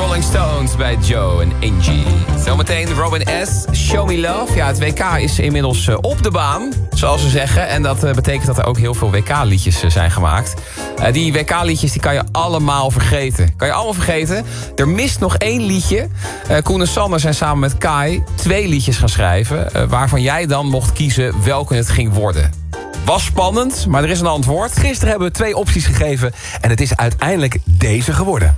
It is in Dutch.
Rolling Stones bij Joe en Angie. Zometeen Robin S. Show Me Love. Ja, het WK is inmiddels op de baan, zoals ze zeggen. En dat betekent dat er ook heel veel WK-liedjes zijn gemaakt. Die WK-liedjes die kan je allemaal vergeten. Kan je allemaal vergeten. Er mist nog 1 liedje. Koen en Sander zijn samen met Kai 2 liedjes gaan schrijven. Waarvan jij dan mocht kiezen welke het ging worden. Was spannend, maar er is een antwoord. Gisteren hebben we 2 opties gegeven en het is uiteindelijk deze geworden.